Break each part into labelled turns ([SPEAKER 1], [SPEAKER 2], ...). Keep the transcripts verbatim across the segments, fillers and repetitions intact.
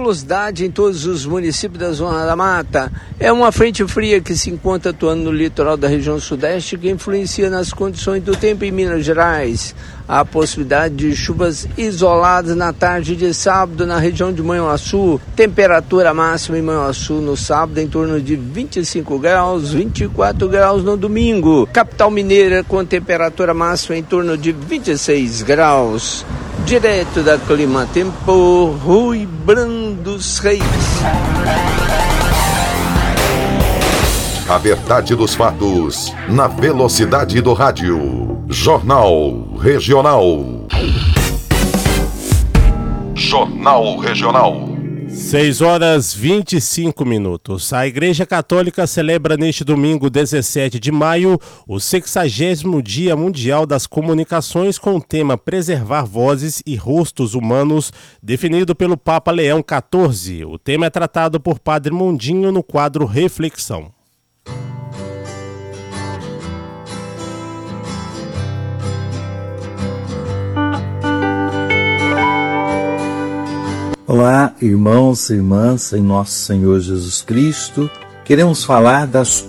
[SPEAKER 1] nebulosidade em todos os municípios da Zona da Mata. É uma frente fria que se encontra atuando no litoral da região sudeste que influencia nas condições do tempo em Minas Gerais. Há possibilidade de chuvas isoladas na tarde de sábado na região de Manhuaçu. Temperatura máxima em Manhuaçu no sábado em torno de vinte e cinco graus, vinte e quatro graus no domingo. Capital Mineira com temperatura máxima em torno de vinte e seis graus. Direto da Clima Tempo, Rui Brandos Reis.
[SPEAKER 2] A verdade dos fatos, na velocidade do rádio. Jornal Regional. Jornal Regional.
[SPEAKER 3] seis horas e vinte e cinco minutos. A Igreja Católica celebra neste domingo, dezessete de maio, o sexagésimo Dia Mundial das Comunicações com o tema Preservar Vozes e Rostos Humanos, definido pelo Papa Leão quatorze. O tema é tratado por Padre Mundinho no quadro Reflexão.
[SPEAKER 4] Olá, irmãos e irmãs, em nosso Senhor Jesus Cristo, queremos falar das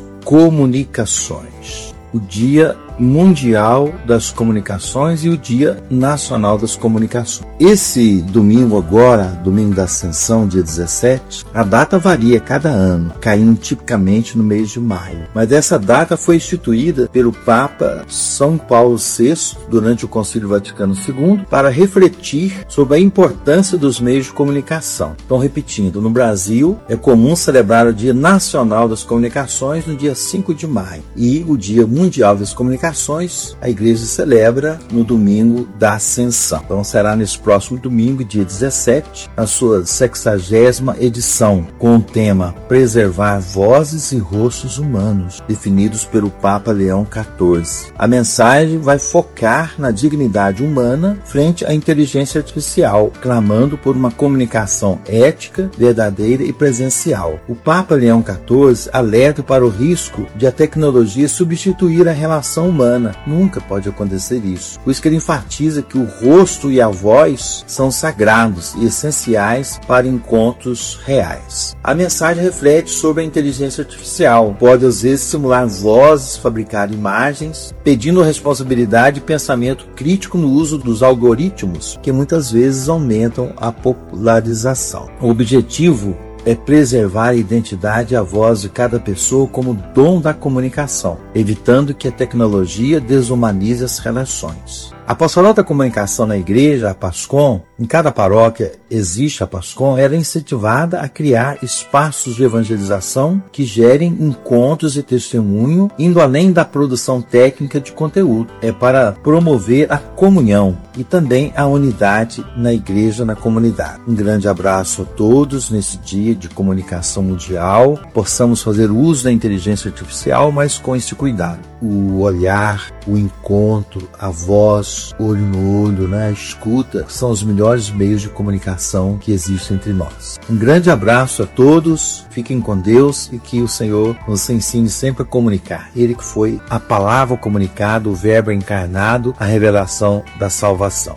[SPEAKER 4] comunicações. O Dia Mundial das Comunicações e o Dia Nacional das Comunicações. Esse domingo agora, domingo da Ascensão, dia dezessete, a data varia cada ano, caindo tipicamente no mês de maio. Mas essa data foi instituída pelo Papa São Paulo sexto, durante o Concílio Vaticano segundo, para refletir sobre a importância dos meios de comunicação. Então, repetindo, no Brasil é comum celebrar o Dia Nacional das Comunicações no dia cinco de maio e o Dia Mundial das Comunicações a Igreja celebra no domingo da Ascensão. Então será nesse próximo domingo, dia dezessete, a sua sexagésima edição, com o tema Preservar Vozes e Rostos Humanos, definidos pelo Papa Leão quatorze. A mensagem vai focar na dignidade humana frente à inteligência artificial, clamando por uma comunicação ética, verdadeira e presencial. O Papa Leão quatorze alerta para o risco de a tecnologia substituir a relação humana. Nunca pode acontecer isso. Por isso que ele enfatiza que o rosto e a voz são sagrados e essenciais para encontros reais. A mensagem reflete sobre a inteligência artificial. Pode às vezes simular vozes, fabricar imagens, pedindo responsabilidade e pensamento crítico no uso dos algoritmos, que muitas vezes aumentam a popularização. O objetivo é preservar a identidade e a voz de cada pessoa como dom da comunicação, evitando que a tecnologia desumanize as relações. A pastoral da comunicação na igreja, a PASCOM, em cada paróquia existe a PASCOM, era incentivada a criar espaços de evangelização que gerem encontros e testemunho, indo além da produção técnica de conteúdo. É para promover a comunhão e também a unidade na igreja, na comunidade. Um grande abraço a todos nesse dia de comunicação mundial. Possamos fazer uso da inteligência artificial, mas com esse cuidado. O olhar, o encontro, a voz, olho no olho, né? A escuta, são os melhores meios de comunicação que existem entre nós. Um grande abraço a todos, fiquem com Deus e que o Senhor nos ensine sempre a comunicar. Ele que foi a palavra comunicada, o verbo encarnado, a revelação da salvação.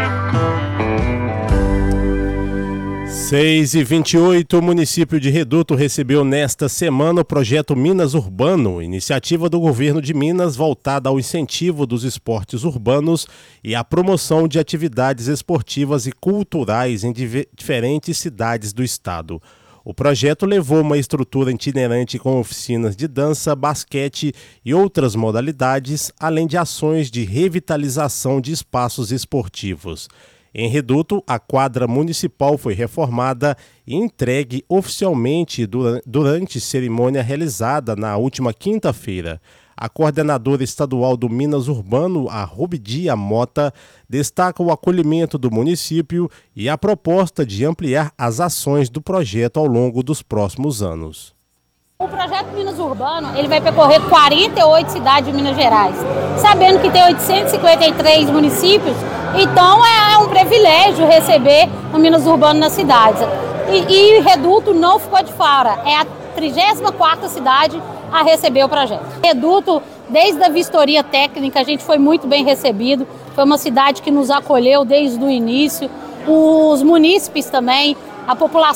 [SPEAKER 3] seis e vinte e oito, o município de Reduto recebeu nesta semana o projeto Minas Urbano, iniciativa do governo de Minas voltada ao incentivo dos esportes urbanos e à promoção de atividades esportivas e culturais em diferentes cidades do estado. O projeto levou uma estrutura itinerante com oficinas de dança, basquete e outras modalidades, além de ações de revitalização de espaços esportivos. Em Reduto, a quadra municipal foi reformada e entregue oficialmente durante cerimônia realizada na última quinta-feira. A coordenadora estadual do Minas Urbano, a Rubidia Mota, destaca o acolhimento do município e a proposta de ampliar as ações do projeto ao longo dos próximos anos.
[SPEAKER 5] O projeto Minas Urbano ele vai percorrer quarenta e oito cidades de Minas Gerais, sabendo que tem oitocentos e cinquenta e três municípios, então é um privilégio receber o Minas Urbano nas cidades. E, e Reduto não ficou de fora, é a trigésima quarta cidade a receber o projeto. Reduto, desde a vistoria técnica, a gente foi muito bem recebido, foi uma cidade que nos acolheu desde o início, os munícipes também, a população